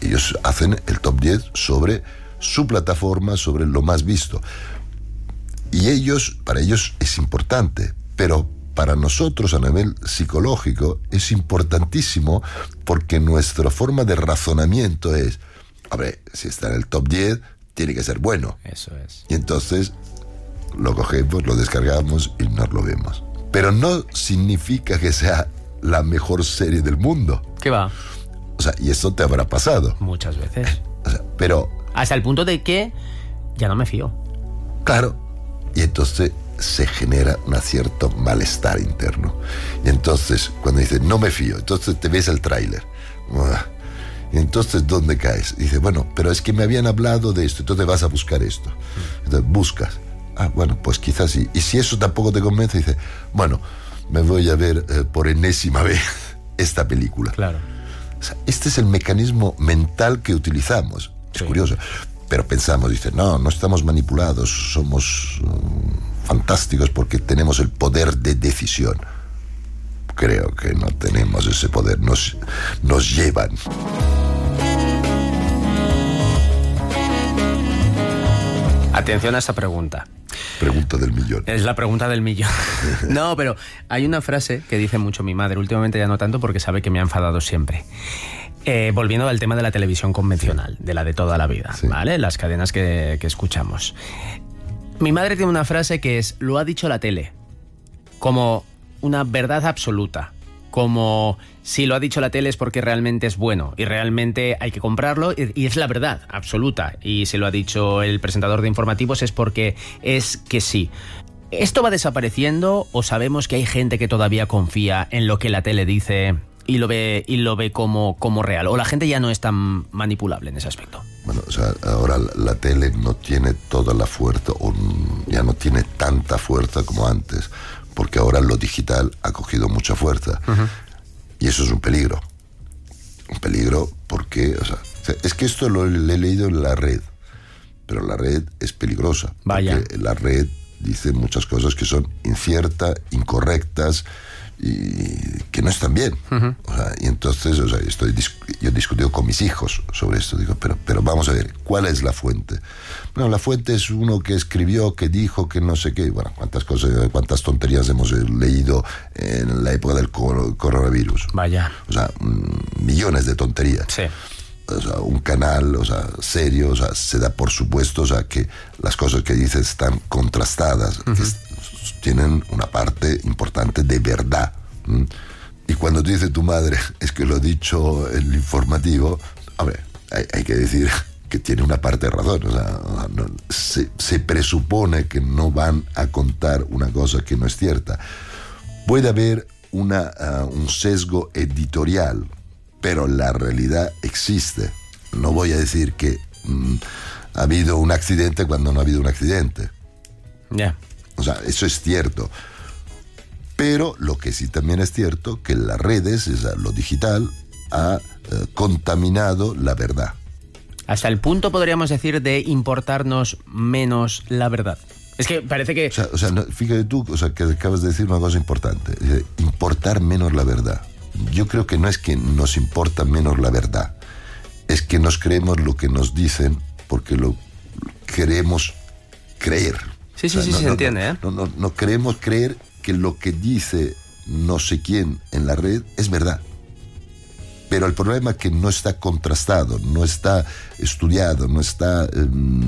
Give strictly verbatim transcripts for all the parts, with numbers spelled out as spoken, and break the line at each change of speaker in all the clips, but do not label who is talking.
ellos hacen el top diez sobre su plataforma, sobre lo más visto. Y ellos, para ellos es importante, pero para nosotros a nivel psicológico es importantísimo porque nuestra forma de razonamiento es, a ver, si está en el top diez, tiene que ser bueno.
Eso es.
Y entonces lo cogemos, lo descargamos y nos lo vemos. Pero no significa que sea la mejor serie del mundo.
¿Qué va?
O sea, y eso te habrá pasado.
Muchas veces.
O sea, pero...
Hasta el punto de que ya no me fío.
Claro. Y entonces se genera un cierto malestar interno. Y entonces, cuando dices, no me fío, entonces te ves el tráiler. Y entonces, ¿dónde caes? Y dices, bueno, pero es que me habían hablado de esto, entonces vas a buscar esto. Entonces buscas. Ah, bueno, pues quizás sí. Y si eso tampoco te convence, dices, bueno, me voy a ver eh, por enésima vez esta película.
Claro.
O sea, este es el mecanismo mental que utilizamos. Es
sí. curioso.
Pero pensamos, dice, no, no estamos manipulados, somos um, fantásticos porque tenemos el poder de decisión. Creo que no tenemos ese poder, nos, nos llevan.
Atención a esta pregunta.
Pregunta del millón.
Es la pregunta del millón. No, pero hay una frase que dice mucho mi madre, últimamente ya no tanto porque sabe que me ha enfadado siempre. Eh, volviendo al tema de la televisión convencional, sí. de la de toda la vida, sí. ¿vale? Las cadenas que, que escuchamos. Mi madre tiene una frase que es, lo ha dicho la tele, como una verdad absoluta, como si lo ha dicho la tele es porque realmente es bueno y realmente hay que comprarlo y, y es la verdad absoluta, y si lo ha dicho el presentador de informativos es porque es que sí. ¿Esto va desapareciendo o sabemos que hay gente que todavía confía en lo que la tele dice y lo ve y lo ve como, como real? ¿O la gente ya no es tan manipulable en ese aspecto? Bueno,
o sea, ahora la tele no tiene toda la fuerza, o ya no tiene tanta fuerza como antes, porque ahora lo digital ha cogido mucha fuerza. Uh-huh. Y eso es un peligro. Un peligro porque, o sea, es que esto lo, lo he leído en la red, pero la red es peligrosa.
Vaya.
Porque la red dice muchas cosas que son inciertas, incorrectas, y que no están bien. Uh-huh. O sea, y entonces, o sea, estoy, yo he discutido con mis hijos sobre esto. Digo, pero, pero vamos a ver, ¿cuál es la fuente? Bueno, la fuente es uno que escribió, que dijo, que no sé qué. Bueno, cuántas cosas, cuántas tonterías hemos leído en la época del coronavirus.
Vaya.
O sea, millones de tonterías.
Sí.
O sea, un canal, o sea, serio, o sea, se da por supuesto, o sea, que las cosas que dice están contrastadas, uh-huh. que tienen una parte importante de verdad. ¿Mm? Y cuando te dice tu madre, es que lo ha dicho el informativo, a ver, hay, hay que decir que tiene una parte de razón. O sea, no, se, se presupone que no van a contar una cosa que no es cierta. Puede haber una, uh, un sesgo editorial, pero la realidad existe. No voy a decir que mm, ha habido un accidente cuando no ha habido un accidente.
Ya. Yeah.
O sea, eso es cierto. Pero lo que sí también es cierto, que las redes, o sea, lo digital, ha eh, contaminado la verdad.
Hasta el punto, podríamos decir, de importarnos menos la verdad. Es que parece que...
O sea, o sea no, fíjate tú, o sea, que acabas de decir una cosa importante. Importar menos la verdad. Yo creo que no es que nos importa menos la verdad, es que nos creemos lo que nos dicen porque lo queremos creer.
Sí, sí,
o sea,
sí,
no,
se
no,
entiende, ¿eh?
No, no, no queremos creer que lo que dice no sé quién en la red es verdad. Pero el problema es que no está contrastado, no está estudiado, no está... Eh,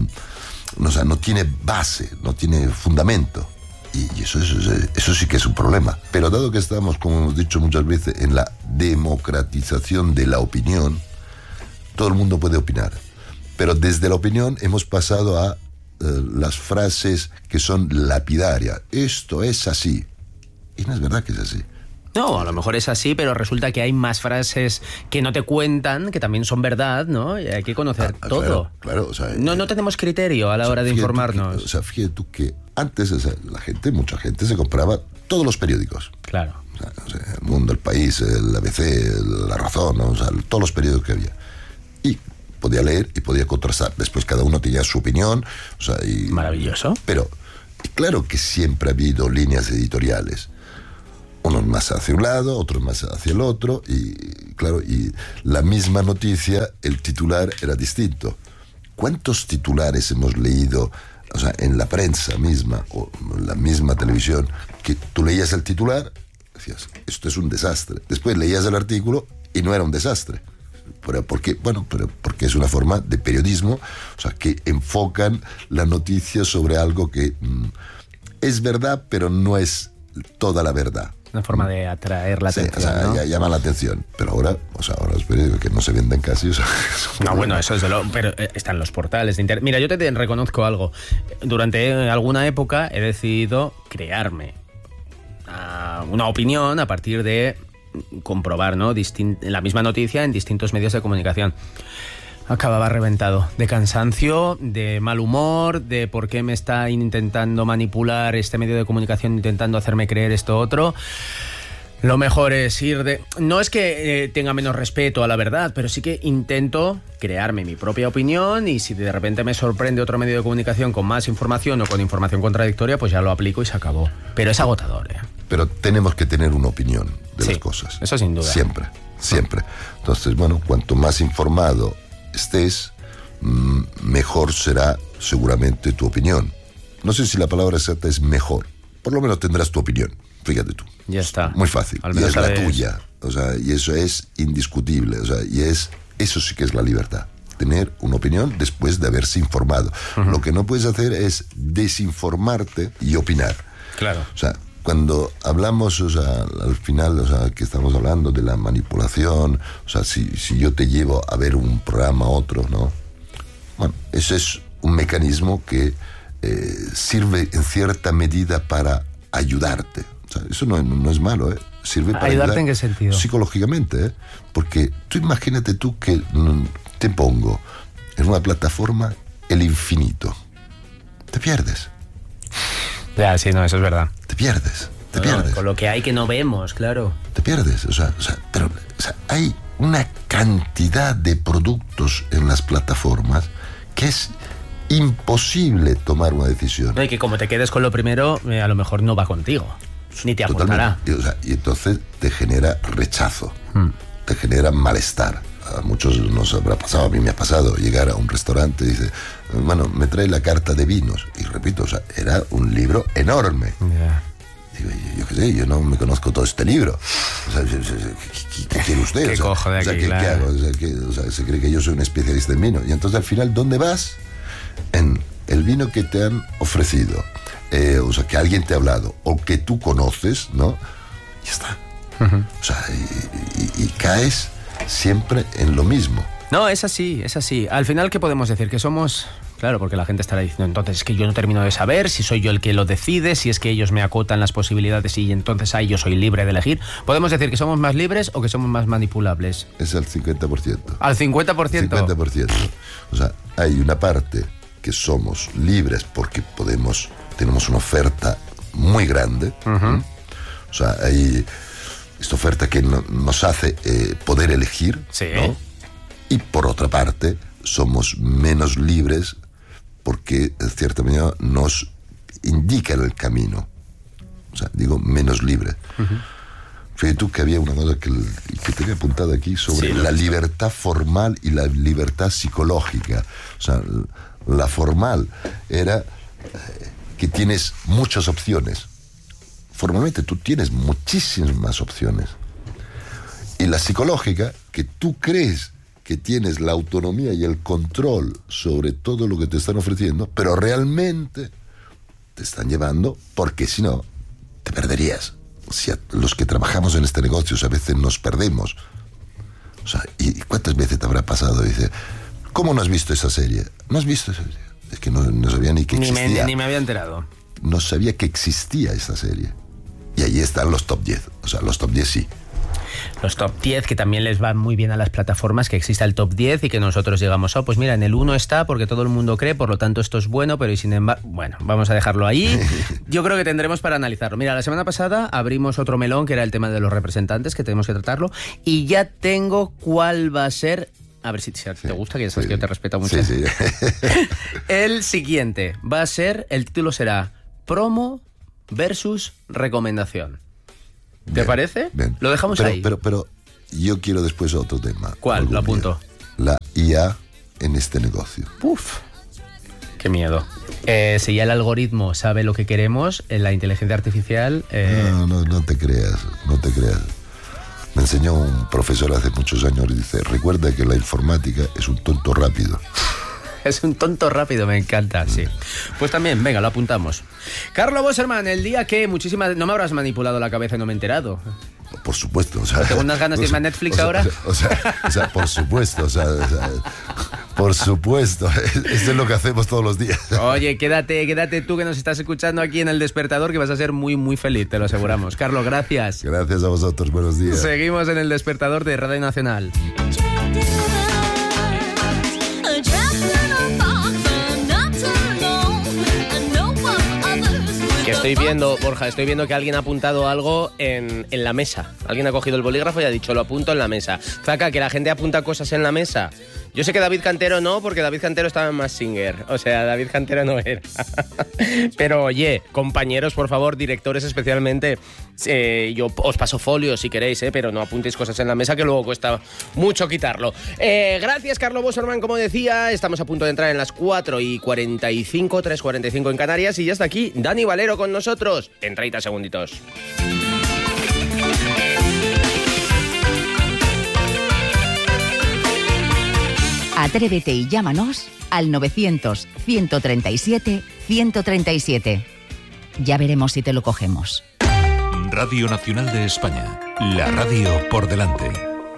no, o sea, no tiene base, no tiene fundamento. Y eso, eso, eso sí que es un problema. Pero dado que estamos, como hemos dicho muchas veces, en la democratización de la opinión, todo el mundo puede opinar. Pero desde la opinión hemos pasado a eh, las frases que son lapidarias. Esto es así. Y no es verdad que es así.
No, a lo mejor es así, pero resulta que hay más frases que no te cuentan, que también son verdad, ¿no? Y hay que conocer
ah,
todo.
Claro, claro, o sea,
no, no tenemos criterio a la hora de informarnos.
Que, o sea, fíjate tú que antes, o sea, la gente, mucha gente se compraba todos los periódicos.
Claro.
O sea, o sea, El Mundo, El País, el A B C, La Razón, ¿no? O sea, todos los periódicos que había. Y podía leer y podía contrastar. Después cada uno tenía su opinión. O sea, y,
maravilloso.
Pero claro que siempre ha habido líneas editoriales. unos más hacia un lado, otros más hacia el otro, y claro, y la misma noticia, el titular era distinto. ¿Cuántos titulares hemos leído, o sea, en la prensa misma o en la misma televisión, que tú leías el titular, decías, esto es un desastre. Después leías el artículo y no era un desastre. Pero porque, bueno, pero porque es una forma de periodismo, o sea, que enfocan la noticia sobre algo que mmm, es verdad, pero no es toda la verdad.
Una forma de atraer la
sí,
atención,
o sea,
¿no?
ya llama la atención. Pero ahora, o sea, ahora es periódico que no se venden casi. O sea,
no, bueno, eso es de lo... Pero eh, están los portales de internet. Mira, yo te, te reconozco algo. Durante alguna época he decidido crearme uh, una opinión a partir de comprobar, ¿no? Distin- la misma noticia en distintos medios de comunicación. Acababa reventado, de cansancio, de mal humor, de por qué me está intentando manipular este medio de comunicación, intentando hacerme creer esto otro. Lo mejor es ir de... No es que eh, tenga menos respeto a la verdad, pero sí que intento crearme mi propia opinión, y si de repente me sorprende otro medio de comunicación con más información o con información contradictoria, pues ya lo aplico y se acabó. Pero es agotador, ¿eh?
Pero tenemos que tener una opinión de
sí,
las cosas.
Eso sin duda.
Siempre, siempre. Entonces, bueno, cuanto más informado estés, mejor será seguramente tu opinión. No sé si la palabra exacta es mejor. Por lo menos tendrás tu opinión. Fíjate tú.
Ya está.
Muy fácil.
Al
y
menos
es la
sabes...
tuya. O sea, y eso es indiscutible. O sea, y es eso sí que es la libertad. Tener una opinión después de haberse informado. Uh-huh. Lo que no puedes hacer es desinformarte y opinar.
Claro.
O sea, cuando hablamos, o sea, al final, o sea, que estamos hablando de la manipulación, o sea, si, si yo te llevo a ver un programa a otro, ¿no? Bueno, ese es un mecanismo que eh, sirve en cierta medida para ayudarte. O sea, eso no, no es malo, ¿eh? Sirve para
¿Ayudarte
ayudar
en qué sentido?
Psicológicamente, ¿eh? Porque tú imagínate tú que mm, te pongo en una plataforma el infinito. Te pierdes.
Ya, sí, no, eso es verdad.
Te pierdes, te
no,
pierdes.
Con lo que hay que no vemos, claro.
Te pierdes, o sea, o sea pero o sea, hay una cantidad de productos en las plataformas que es imposible tomar una decisión.
No, y que como te quedes con lo primero, eh, a lo mejor no va contigo, ni te aportará.
Y, o sea, y entonces te genera rechazo, hmm. te genera malestar. A muchos nos habrá pasado, a mí me ha pasado, llegar a un restaurante y dice, bueno, me trae la carta de vinos. Y repito, o sea, era un libro enorme. Yeah. Digo, yo, yo qué sé, yo no me conozco todo este libro. O sea, ¿qué, qué quiere usted?
¿Qué
o sea,
cojo de aquí,
o sea, ¿qué,
claro.
¿qué hago? O sea, ¿qué, o sea, se cree que yo soy un especialista en vino. Y entonces al final, ¿dónde vas? En el vino que te han ofrecido, eh, o sea, que alguien te ha hablado, o que tú conoces, ¿no? Y ya está. Uh-huh. O sea, y, y, y caes siempre en lo mismo.
No, es así, es así. Al final, ¿qué podemos decir? Que somos... Claro, porque la gente estará diciendo, entonces es que yo no termino de saber si soy yo el que lo decide, si es que ellos me acotan las posibilidades y entonces ahí yo soy libre de elegir. ¿Podemos decir que somos más libres o que somos más manipulables?
Es al cincuenta por ciento.
¿Al cincuenta por ciento?
cincuenta por ciento. O sea, hay una parte que somos libres porque podemos, tenemos una oferta muy grande. Uh-huh. O sea, hay esta oferta que no, nos hace eh, poder elegir,
sí.
¿no? Y por otra parte, somos menos libres porque, en cierta manera, nos indican el camino. O sea, digo, menos libre. Uh-huh. Fíjate tú que había una cosa que, que tenía apuntada aquí sobre sí, la libertad formal y la libertad psicológica. O sea, la formal era eh, que tienes muchas opciones. Formalmente tú tienes muchísimas opciones. Y la psicológica, que tú crees que tienes la autonomía y el control sobre todo lo que te están ofreciendo, pero realmente te están llevando, porque si no, te perderías. Si a los que trabajamos en este negocio a veces nos perdemos. O sea, ¿y cuántas veces te habrá pasado? Dice, ¿cómo no has visto esa serie? ¿No has visto esa serie? Es que no, no sabía ni que
ni
existía.
Me, ni me había enterado.
No sabía que existía esa serie. Y ahí están los top diez. O sea, los top diez sí.
Los top diez, que también les va muy bien a las plataformas, que exista el top diez y que nosotros llegamos, oh, pues mira, en el uno está porque todo el mundo cree, por lo tanto esto es bueno, pero y sin embargo, bueno, vamos a dejarlo ahí. Yo creo que tendremos para analizarlo. Mira, la semana pasada abrimos otro melón, que era el tema de los representantes, que tenemos que tratarlo, y ya tengo cuál va a ser... A ver si te sí, gusta, que ya sabes sí, que yo te respeto mucho.
Sí, sí.
El siguiente va a ser, el título será Promo versus Recomendación. ¿Te
Bien,
parece?
Bien.
Lo dejamos
pero,
ahí.
Pero, pero yo quiero después otro tema.
¿Cuál? Lo apunto.
Día. La I A en este negocio.
Uf. Qué miedo. Eh, si ya el algoritmo sabe lo que queremos, en la inteligencia artificial... Eh...
No, no, no te creas, no te creas. Me enseñó un profesor hace muchos años y dice, recuerda que la informática es un tonto rápido.
Es un tonto rápido, me encanta, sí. Pues también, venga, lo apuntamos. Carlo Boserman, el día que muchísimas... No me habrás manipulado la cabeza y no me he enterado.
Por supuesto, o sea...
¿Tengo unas ganas de irme a Netflix
o sea,
ahora?
O sea, o sea, o sea, por supuesto, o sea, o sea, por supuesto. Esto es lo que hacemos todos los días.
Oye, quédate, quédate tú que nos estás escuchando aquí en El Despertador, que vas a ser muy, muy feliz, te lo aseguramos. Carlos, gracias.
Gracias a vosotros, buenos días.
Seguimos en El Despertador de Radio Nacional.
Que estoy viendo, Borja, estoy viendo que alguien ha apuntado algo en, en la mesa. Alguien ha cogido el bolígrafo y ha dicho, lo apunto en la mesa. Zaca, que la gente apunta cosas en la mesa. Yo sé que David Cantero no, porque David Cantero estaba en Masked Singer. O sea, David Cantero no era. Pero oye, compañeros, por favor, directores especialmente, eh, yo os paso folios si queréis, eh, pero no apuntéis cosas en la mesa que luego cuesta mucho quitarlo. Eh, gracias, Carlo Boserman, como decía. Estamos a punto de entrar en las cuatro y cuarenta y cinco, tres y cuarenta y cinco en Canarias, y ya está aquí Dani Valero con nosotros en treinta segunditos.
Atrévete y llámanos al novecientos, ciento treinta y siete, ciento treinta y siete. Ya veremos si te lo cogemos.
Radio Nacional de España, la radio por delante.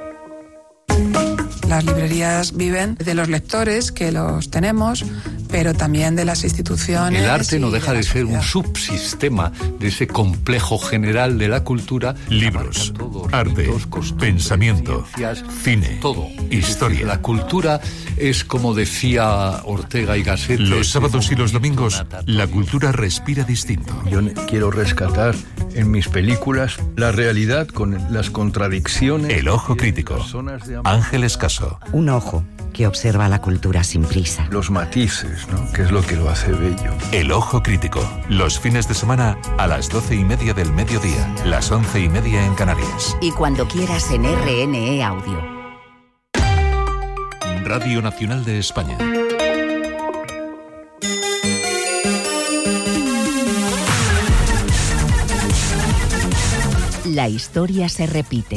Las librerías viven de los lectores, que los tenemos, pero también de las instituciones.
El arte no
y
deja
de,
de ser
sociedad.
un subsistema de ese complejo general de la cultura.
Libros,
Todo,
arte,
ritos, costumbres,
pensamiento,
ciencias,
cine,
todo.
historia.
La cultura es, como decía Ortega y Gasset,
Los sábados y los domingos, la cultura respira distinto.
Yo quiero rescatar en mis películas la realidad con las contradicciones.
El ojo crítico. Ángel Escaso.
Un ojo que observa la cultura sin prisa.
Los matices, ¿no? Que es lo que lo hace bello.
El ojo crítico. Los fines de semana a las doce y media del mediodía, las once y media en Canarias.
Y cuando quieras en R N E Audio.
Radio Nacional de España.
La historia se repite.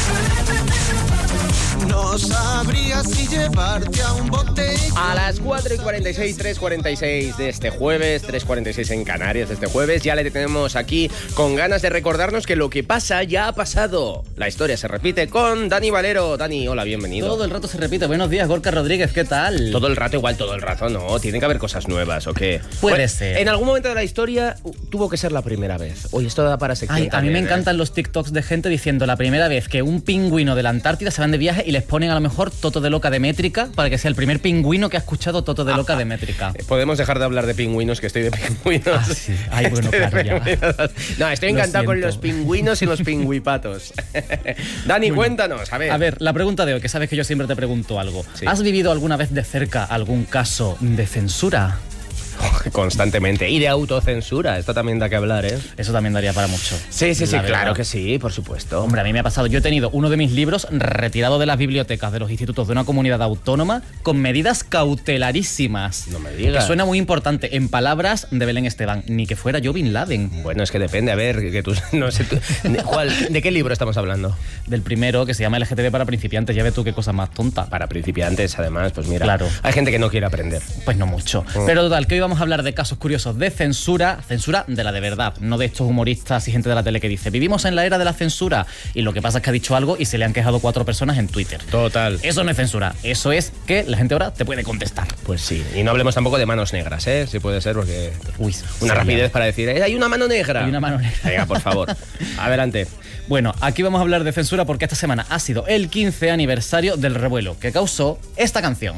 No sabría si llevarte a un bote.
A las cuatro y cuarenta y seis, tres y cuarenta y seis de este jueves, tres y cuarenta y seis en Canarias de este jueves, ya le tenemos aquí con ganas de recordarnos que lo que pasa ya ha pasado. La historia se repite con Dani Valero. Dani, hola, bienvenido.
Todo el rato se repite. Buenos días, Gorka Rodríguez, ¿qué tal?
Todo el rato, igual todo el rato, no. Tienen que haber cosas nuevas, ¿o qué?
Puede
Bueno,
ser.
En algún momento de la historia uh, tuvo que ser la primera vez. Oye, esto da para sección
Ay, a mí
también,
me
¿eh?
encantan los TikToks de gente diciendo la primera vez que un pingüino de la Antártida se van de viaje y les ponen a lo mejor Toto de Loca de Métrica para que sea el primer pingüino que ha escuchado Toto de Loca de Métrica.
Podemos dejar de hablar de pingüinos, que estoy de pingüinos.
Ah, sí. Ay, bueno,
Estoy de
claro, ya.
pingüinos. No, estoy
Lo
encantado con
siento.
los pingüinos y los pingüipatos. Dani,
Bueno,
cuéntanos, a ver.
A ver, la pregunta de hoy, que sabes que yo siempre te pregunto algo.
Sí.
¿Has vivido alguna vez de cerca algún caso de censura?
Constantemente. Y de autocensura, esto también da que hablar, ¿eh?
Eso también daría para mucho.
Sí, sí, sí,
La
claro
verdad.
que sí, por supuesto.
Hombre, a mí me ha pasado. Yo he tenido uno de mis libros retirado de las bibliotecas de los institutos de una comunidad autónoma con medidas cautelarísimas.
No me digas.
Que suena muy importante. En palabras de Belén Esteban, ni que fuera yo Bin Laden.
Bueno, es que depende, a ver, que tú, no sé, tú, de, ¿cuál- ¿de qué libro estamos hablando?
Del primero, que se llama L G T B para principiantes. Ya ves tú qué cosa más tonta.
Para principiantes, además, pues mira,
Claro.
hay gente que no quiere aprender.
Pues no mucho.
Mm.
Pero total, que hoy vamos a hablar de casos curiosos de censura, censura de la de verdad, no de estos humoristas y gente de la tele que dice, vivimos en la era de la censura, y lo que pasa es que ha dicho algo y se le han quejado cuatro personas en Twitter.
Total.
Eso no es censura, eso es que la gente ahora te puede contestar.
Pues sí, y no hablemos tampoco de manos negras, ¿eh? Si puede ser, porque
Uy,
una
sería-
rapidez para decir, "Eh, hay una mano negra.
Hay una mano negra.
Venga, por favor, adelante.
Bueno, aquí vamos a hablar de censura porque esta semana ha sido el quince aniversario del revuelo que causó esta canción.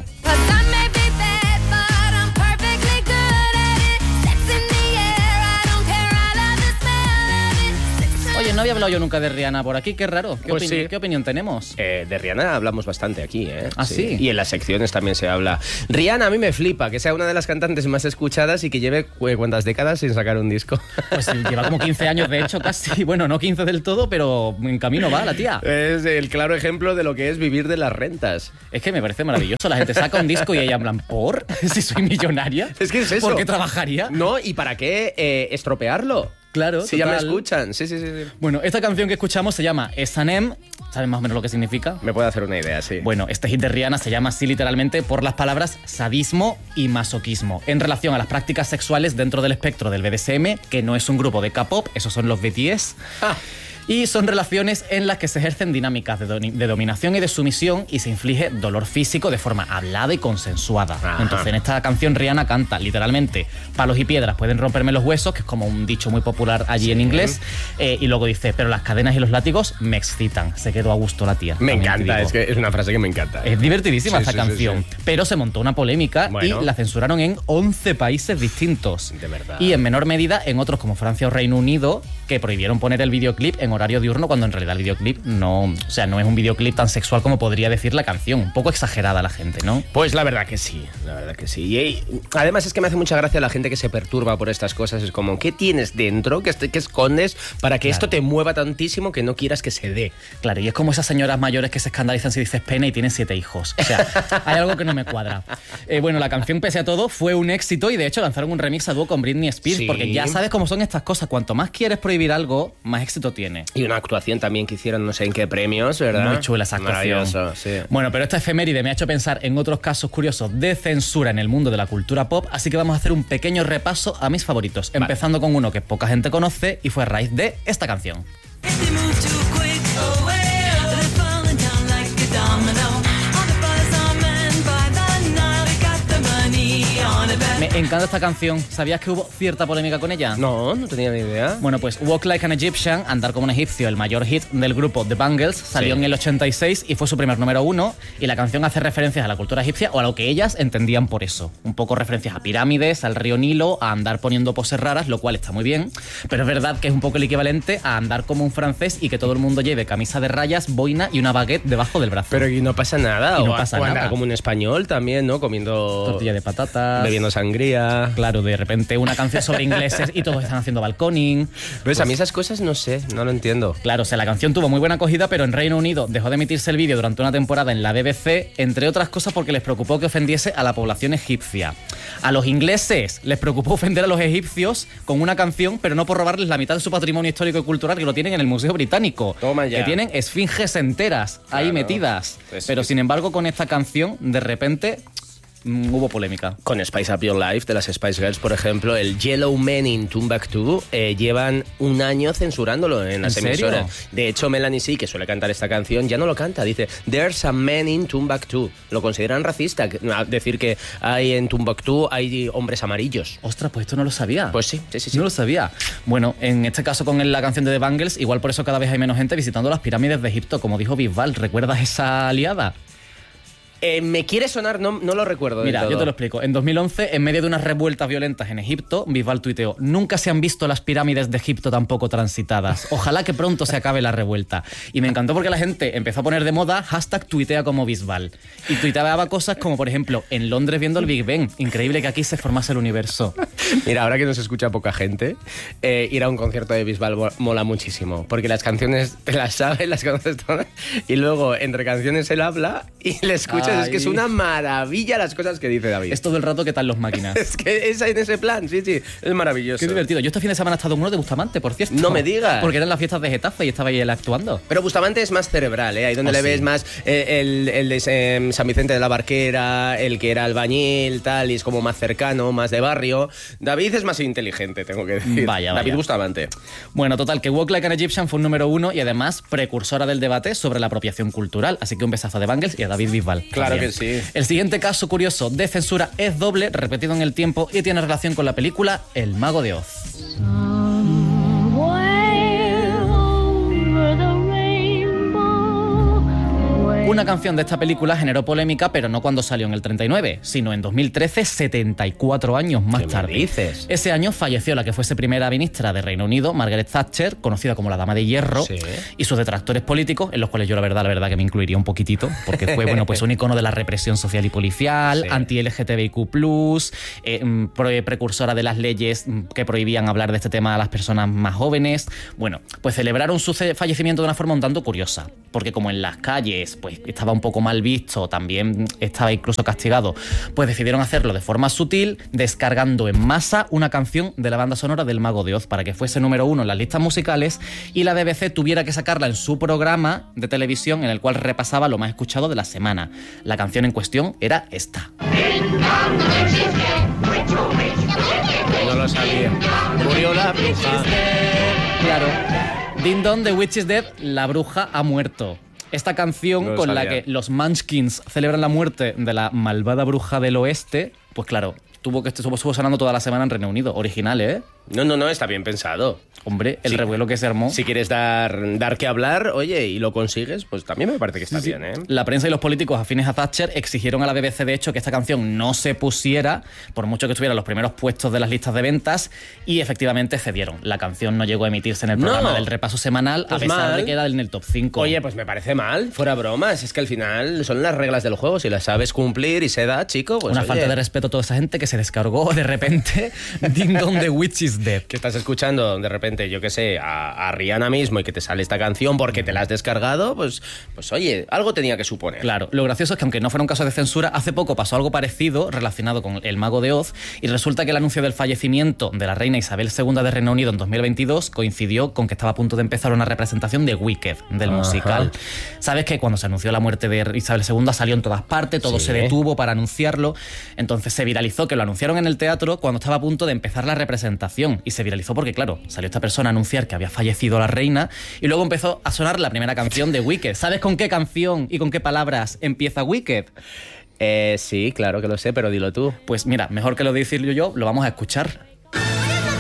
no había hablado yo nunca de Rihanna por aquí, qué raro. ¿Qué,
Pues
opini-
sí.
¿qué opinión tenemos?
Eh, de Rihanna hablamos bastante aquí, ¿eh?
¿Ah, sí?
Y en las secciones también se habla. Rihanna a mí me flipa, que sea una de las cantantes más escuchadas y que lleve eh, cuántas décadas sin sacar un disco.
Pues sí, lleva como quince años, de hecho, casi. Bueno, no quince del todo, pero en camino va la tía.
Es el claro ejemplo de lo que es vivir de las rentas.
Es que me parece maravilloso. La gente saca un disco y ella en plan, ¿por? Si soy millonaria.
Es que es eso.
¿Por qué trabajaría?
No, ¿y para qué eh, estropearlo?
Claro,
Si ya me
total.
escuchan. Sí, sí, sí, sí.
Bueno, esta canción que escuchamos se llama S and M. ¿Sabes más o menos lo que significa?
Me puedo hacer una idea, sí.
Bueno, este hit de Rihanna se llama así literalmente por las palabras sadismo y masoquismo, en relación a las prácticas sexuales dentro del espectro del B D S M, que no es un grupo de K-pop, esos son los B T S.
Ah.
Y son relaciones en las que se ejercen dinámicas de, do- de dominación y de sumisión y se inflige dolor físico de forma hablada y consensuada.
Ajá.
Entonces, en esta canción Rihanna canta literalmente: palos y piedras pueden romperme los huesos, que es como un dicho muy popular allí
Sí.
en inglés. Eh, y luego dice: pero las cadenas y los látigos me excitan. Se quedó a gusto la tía.
Me
también te
encanta,
digo.
es que es una frase que me encanta.
Es divertidísima
Sí,
esta
sí, sí,
canción,
sí.
pero se montó una polémica
Bueno.
y la censuraron en once países distintos.
De verdad.
Y en menor medida en otros como Francia o Reino Unido, que prohibieron poner el videoclip en horario diurno cuando en realidad el videoclip no, o sea, no es un videoclip tan sexual como podría decir la canción. Un poco exagerada la gente, ¿no?
Pues la verdad que sí, la verdad que sí. Y además es que me hace mucha gracia la gente que se perturba por estas cosas. Es como, ¿qué tienes dentro? ¿Qué, qué escondes para que
Claro.
esto te mueva tantísimo que no quieras que se dé?
Claro, y es como esas señoras mayores que se escandalizan si dices pene y tienen siete hijos. O sea, hay algo que no me cuadra. Eh, bueno, la canción, pese a todo, fue un éxito y de hecho lanzaron un remix a dúo con Britney Spears,
Sí.
porque ya sabes cómo son estas cosas. Cuanto más quieres prohibir algo, más éxito tiene.
Y una actuación también que hicieron no sé en qué premios, ¿verdad?
Muy chula esa actuación.
Maravilloso, sí.
Bueno, pero esta efeméride me ha hecho pensar en otros casos curiosos de censura en el mundo de la cultura pop, así que vamos a hacer un pequeño repaso a mis favoritos,
Vale.
empezando con uno que poca gente conoce y fue a raíz de esta canción. Me encanta esta canción. ¿Sabías que hubo cierta polémica con ella?
No, no tenía ni idea.
Bueno, pues Walk Like an Egyptian, Andar como un egipcio, el mayor hit del grupo The Bangles, salió
Sí.
en el ochenta y seis y fue su primer número uno, y la canción hace referencias a la cultura egipcia o a lo que ellas entendían por eso. Un poco referencias a pirámides, al río Nilo, a andar poniendo poses raras, lo cual está muy bien, pero es verdad que es un poco el equivalente a andar como un francés y que todo el mundo lleve camisa de rayas, boina y una baguette debajo del brazo.
Pero y no pasa nada.
Y no
o,
pasa
o anda
nada.
como un español también, ¿no? Comiendo...
Tortilla de patatas.
Bebiendo sangría.
Claro, de repente una canción sobre ingleses y todos están haciendo balconing.
¿Ves? A mí esas cosas no sé, no lo entiendo.
Claro, o sea, la canción tuvo muy buena acogida, pero en Reino Unido dejó de emitirse el vídeo durante una temporada en la B B C, entre otras cosas porque les preocupó que ofendiese a la población egipcia. A los ingleses les preocupó ofender a los egipcios con una canción, pero no por robarles la mitad de su patrimonio histórico y cultural, que lo tienen en el Museo Británico.
Toma ya.
Que tienen esfinges enteras ahí
Claro.
metidas.
Es
pero
que-
sin embargo, con esta canción, de repente, mm, hubo polémica.
Con Spice Up Your Life de las Spice Girls, por ejemplo, el Yellow Man in Timbuktu, eh, llevan un año censurándolo en las
¿En serio?
emisoras. De hecho, Melanie C, que suele cantar esta canción, ya no lo canta. Dice, There's a man in Timbuktu. Lo consideran racista, que- a decir que hay en Timbuktu hay hombres amarillos.
Ostras, pues esto no lo sabía.
Pues sí, sí, sí. sí.
No lo sabía. Bueno, en este caso con la canción de The Bangles, igual por eso cada vez hay menos gente visitando las pirámides de Egipto, como dijo Bisbal. ¿Recuerdas esa aliada?
Eh, me quiere sonar, no, no lo recuerdo. del
Mira,
todo.
yo te lo explico. En dos mil once, en medio de unas revueltas violentas en Egipto, Bisbal tuiteó: nunca se han visto las pirámides de Egipto tan poco transitadas. Ojalá que pronto se acabe la revuelta. Y me encantó porque la gente empezó a poner de moda hashtag tuitea como Bisbal. Y tuiteaba cosas como, por ejemplo, en Londres viendo el Big Ben. Increíble que aquí se formase el universo.
Mira, ahora que nos escucha poca gente, eh, ir a un concierto de Bisbal mo- mola muchísimo. Porque las canciones te las sabes, las conoces todas. Y luego, entre canciones, él habla y le escuchas. Es que es
Ay.
una maravilla las cosas que dice David.
Es todo el rato que tal los máquinas.
Es que es en ese plan, sí, sí. Es maravilloso.
Qué divertido. Yo este fin de semana he estado en uno de Bustamante, por cierto.
No me digas.
Porque eran las fiestas de Getafe y estaba ahí él actuando.
Pero Bustamante es más cerebral, ¿eh? Ahí donde
Oh,
le
sí.
ves más eh, el, el de eh, San Vicente de la Barquera, el que era albañil, tal, y es como más cercano, más de barrio. David es más inteligente, tengo que decir.
Vaya,
David
vaya.
Bustamante.
Bueno, total, que Walk Like an Egyptian fue un número uno y además precursora del debate sobre la apropiación cultural. Así que un besazo de Bangles y a David Bisbal.
Claro
también.
que sí.
El siguiente caso curioso de censura es doble, repetido en el tiempo y tiene relación con la película El Mago de Oz. Una canción de esta película generó polémica, pero no cuando salió en el treinta y nueve, sino en dos mil trece, setenta y cuatro años más
¿Qué me
tarde.
dices?
Ese año falleció la que fuese primera ministra de Reino Unido, Margaret Thatcher, conocida como la Dama de Hierro,
Sí.
y sus detractores políticos, en los cuales yo la verdad, la verdad que me incluiría un poquitito, porque fue bueno, pues un icono de la represión social y policial,
Sí.
anti-L G T B I Q plus, eh, mm, pro- precursora de las leyes mm, que prohibían hablar de este tema a las personas más jóvenes. Bueno, pues celebraron su ce- fallecimiento de una forma un tanto curiosa, porque como en las calles pues estaba un poco mal visto, también estaba incluso castigado, pues decidieron hacerlo de forma sutil, descargando en masa una canción de la banda sonora del Mago de Oz para que fuese número uno en las listas musicales y la B B C tuviera que sacarla en su programa de televisión en el cual repasaba lo más escuchado de la semana. La canción en cuestión era esta.
No lo sabía. Murió la bruja.
Claro. Ding Dong, The Witch is Dead, la bruja ha muerto. Esta canción
No lo
con la
sabía.
que los Munchkins celebran la muerte de la malvada bruja del oeste, pues claro, tuvo que estuvo, estuvo sonando toda la semana en Reino Unido. Original, ¿eh?
No, no, no, está bien pensado.
Hombre, el
Sí.
revuelo que se armó.
Si quieres dar, dar que hablar, oye, y lo consigues, pues también me parece que está
Sí, sí.
bien, ¿eh?
La prensa y los políticos afines a Thatcher exigieron a la B B C, de hecho, que esta canción no se pusiera, por mucho que estuviera en los primeros puestos de las listas de ventas, y efectivamente cedieron. La canción no llegó a emitirse en el
No.
programa del repaso semanal,
Pues
a pesar
mal.
de que era en el top cinco.
Oye, pues me parece mal, fuera bromas. Es que al final son las reglas del juego. Si las sabes cumplir y se da, chico, pues
Una
oye,
falta de respeto a toda esa gente que se descargó de repente Ding Dong, The Witch is Dead.
que estás escuchando de repente, yo qué sé, a, a Rihanna mismo y que te sale esta canción porque te la has descargado, pues, pues oye, algo tenía que suponer.
Claro, lo gracioso es que aunque no fuera un caso de censura, hace poco pasó algo parecido relacionado con El Mago de Oz y resulta que el anuncio del fallecimiento de la reina Isabel segunda de Reino Unido en dos mil veintidós coincidió con que estaba a punto de empezar una representación de Wicked, del
Ajá.
musical. Sabes que cuando se anunció la muerte de Isabel segunda salió en todas partes, todo
Sí.
se detuvo para anunciarlo, entonces se viralizó que lo anunciaron en el teatro cuando estaba a punto de empezar la representación y se viralizó porque claro, salió esta persona a anunciar que había fallecido la reina y luego empezó a sonar la primera canción de Wicked. ¿Sabes con qué canción y con qué palabras empieza Wicked?
Eh, sí, claro que lo sé, pero dilo tú.
Pues mira, mejor que lo decirlo yo, lo vamos a escuchar.